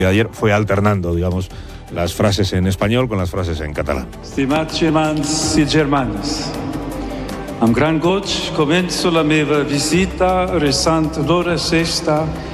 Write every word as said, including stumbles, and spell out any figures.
Ayer fue alternando, digamos, las frases en español con las frases en catalán. Estimats germans i germanes, amb gran goig començo la meva visita resant l'hora sexta